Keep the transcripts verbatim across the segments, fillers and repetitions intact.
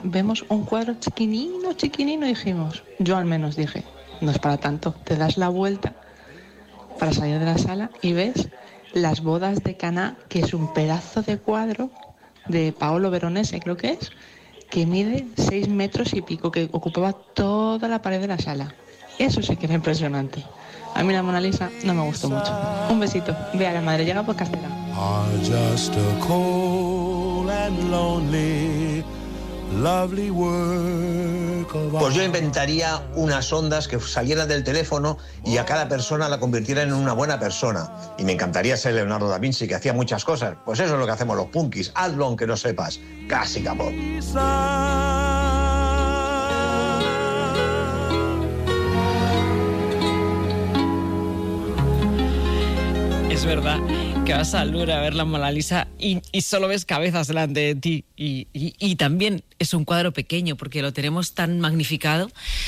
vemos un cuadro chiquinino, chiquinino y dijimos, yo al menos dije, no es para tanto, te das la vuelta para salir de la sala y ves Las bodas de Caná, que es un pedazo de cuadro de Paolo Veronese, creo que es, que mide seis metros y pico, que ocupaba toda la pared de la sala. Eso sí que era impresionante. A mí la Mona Lisa no me gustó mucho. Un besito. Ve a la madre, llega por Castela. Pues yo inventaría unas ondas que salieran del teléfono y a cada persona la convirtieran en una buena persona. Y me encantaría ser Leonardo da Vinci, que hacía muchas cosas. Pues eso es lo que hacemos los punkis. Hazlo aunque no sepas. Clásica pop. Es verdad que vas al Louvre a ver la Mona Lisa y, y solo ves cabezas delante de ti. Y, y, y también es un cuadro pequeño porque lo tenemos tan magnificado,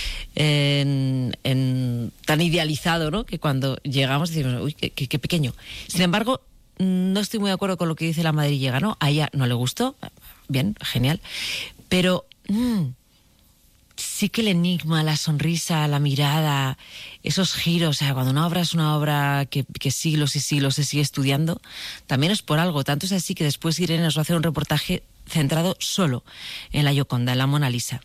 en, en, tan idealizado, ¿no? Que cuando llegamos decimos, uy, qué, qué, qué pequeño. Sin embargo, no estoy muy de acuerdo con lo que dice la madrillera, ¿no? A ella no le gustó, bien, genial, pero mmm, sí que el enigma, la sonrisa, la mirada, esos giros, o sea, cuando una obra es una obra que, que siglos y siglos se sigue estudiando, también es por algo. Tanto es así que después Irene nos va a hacer un reportaje centrado solo en la Gioconda, en la Mona Lisa.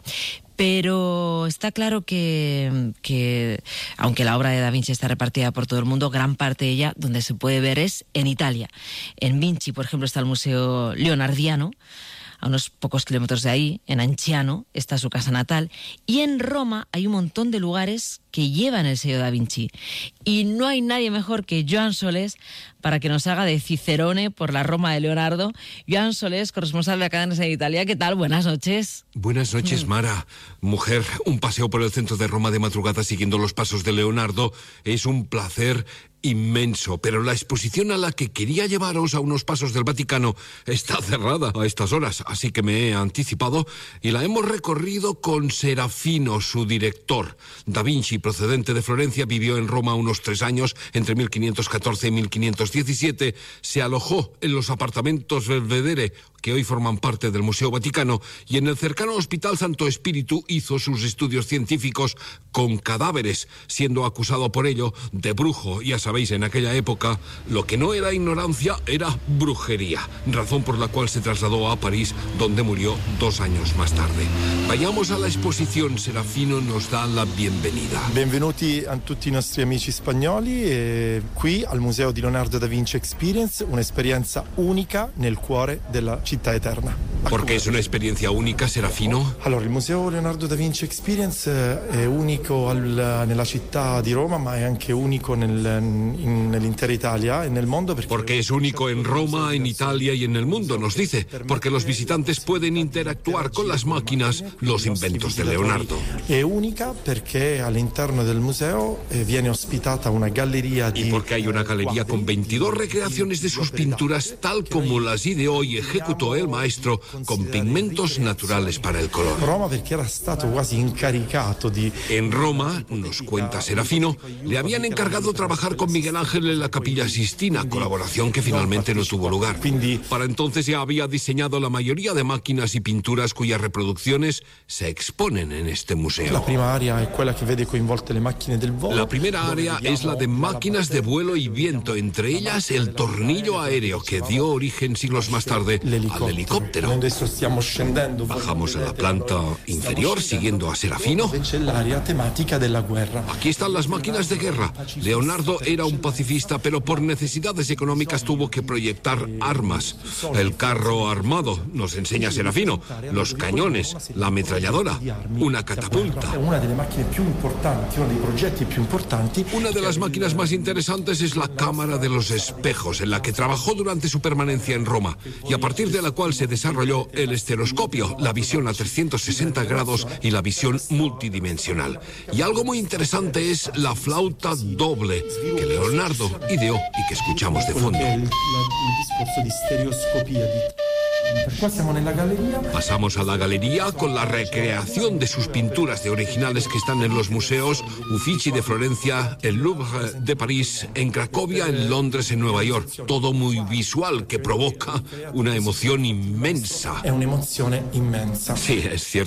Pero está claro que, que, aunque la obra de Da Vinci está repartida por todo el mundo, gran parte de ella, donde se puede ver, es en Italia. En Vinci, por ejemplo, está el Museo Leonardiano, a unos pocos kilómetros de ahí, en Anciano, está su casa natal, y en Roma hay un montón de lugares que llevan el sello Da Vinci. Y no hay nadie mejor que Joan Solés para que nos haga de Cicerone por la Roma de Leonardo. Joan Solés, corresponsal de la cadena de Italia. ¿Qué tal? Buenas noches. Buenas noches, Mara. Mujer, un paseo por el centro de Roma de madrugada siguiendo los pasos de Leonardo es un placer inmenso, pero la exposición a la que quería llevaros, a unos pasos del Vaticano, está cerrada a estas horas, así que me he anticipado y la hemos recorrido con Serafino, su director. Da Vinci, procedente de Florencia, vivió en Roma unos tres años, entre mil quinientos catorce y mil quinientos diecisiete, se alojó en los apartamentos Belvedere, que hoy forman parte del Museo Vaticano, y en el cercano Hospital Santo Espíritu hizo sus estudios científicos con cadáveres, siendo acusado por ello de brujo. Ya sabéis, en aquella época lo que no era ignorancia era brujería, razón por la cual se trasladó a París, donde murió dos años más tarde. Vayamos a la exposición. Serafino nos da la bienvenida. Benvenuti a tutti i nostri amici spagnoli e qui al Museo di Leonardo da Vinci Experience, un'esperienza unica nel cuore della città eterna. ¿Por qué es una experiencia única, Serafino? Allora, il Museo Leonardo da Vinci Experience è unico al, nella città di Roma, ma è anche unico nel, in, nell'intera Italia e nel mondo. Perché porque es único en Roma, en Italia y en el mundo, nos dice, porque los visitantes pueden interactuar con las máquinas, los inventos de Leonardo. È unica perché all'interno del museo viene ospitata una galleria di... Y porque hay una galería con veintidós recreaciones de sus pinturas, tal como las ideó y ejecutó el maestro, con pigmentos naturales para el color. Roma perché era stato quasi incaricato di... En Roma, nos cuenta Serafino, le habían encargado trabajar con Miguel Ángel en la Capilla Sistina, colaboración que finalmente no tuvo lugar. Para entonces ya había diseñado la mayoría de máquinas y pinturas cuyas reproducciones se exponen en este museo. La prima area è quella che vede coinvolte le macchine del volo. La primera área es la de máquinas de vuelo y viento, entre ellas el tornillo aéreo que dio origen siglos más tarde al helicóptero. Bajamos a la planta inferior siguiendo a Serafino. Aquí están las máquinas de guerra. Leonardo era un pacifista, pero por necesidades económicas tuvo que proyectar armas. El carro armado, nos enseña Serafino, los cañones, la ametralladora, una catapulta. Una delle macchine più importanti, uno dei progetti più importanti. Una de las máquinas más interesantes es la cámara de los espejos, en la que trabajó durante su permanencia en Roma, y a partir de la cual se desarrolló el estereoscopio, la visión a trescientos sesenta grados y la visión multidimensional. Y algo muy interesante es la flauta doble, que Leonardo ideó y que escuchamos de fondo. Il discorso di stereoscopia, di Qua siamo nella galleria. Pasamos a la galería con la recreación de sus pinturas de originales que están en los museos Uffizi de Florencia, el Louvre de París, en Cracovia, en Londres, en Nueva York. Todo muy visual que provoca una emoción inmensa. È un'emozione immensa. Sí, es cierto.